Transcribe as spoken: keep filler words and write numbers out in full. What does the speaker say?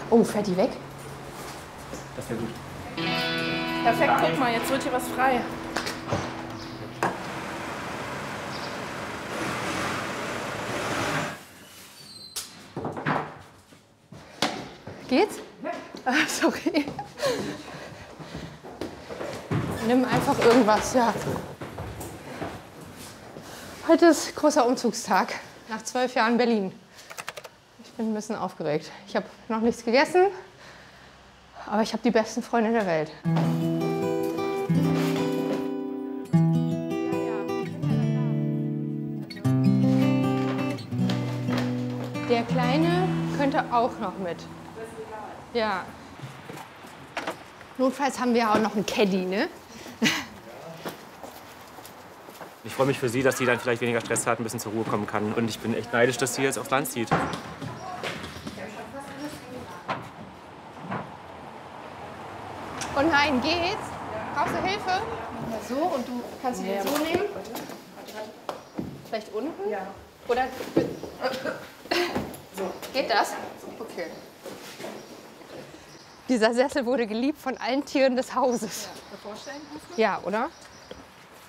Oh, fährt die weg? Das wäre gut. Perfekt, guck mal, jetzt wird hier was frei. Geht's? Ah, sorry. Nimm einfach irgendwas, ja. Heute ist großer Umzugstag. Nach zwölf Jahren Berlin. Ich bin ein bisschen aufgeregt. Ich habe noch nichts gegessen, aber ich habe die besten Freunde der Welt. Der Kleine könnte auch noch mit. Ja. Notfalls haben wir auch noch einen Caddy, ne? Ich freue mich für sie, dass sie dann vielleicht weniger Stress hat, ein bisschen zur Ruhe kommen kann. Und ich bin echt neidisch, dass sie jetzt aufs Land zieht. Oh nein, geht's? Brauchst du Hilfe? Mal so und du kannst ihn so nehmen. Vielleicht unten? Ja. Oder. So. Geht das? Okay. Dieser Sessel wurde geliebt von allen Tieren des Hauses. Ja, vorstellen? Ja, oder?